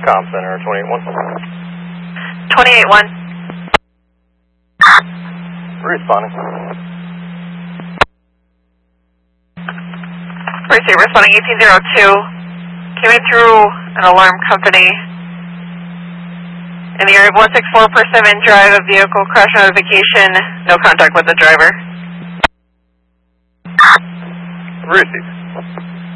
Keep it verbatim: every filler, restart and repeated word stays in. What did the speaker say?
Comm Center, twenty-eight one. twenty-eight one. Responding. Receive, responding eighteen zero two. Came in through an alarm company in the area of one six four Persimmon Drive, a vehicle crash notification. No contact with the driver. Receive.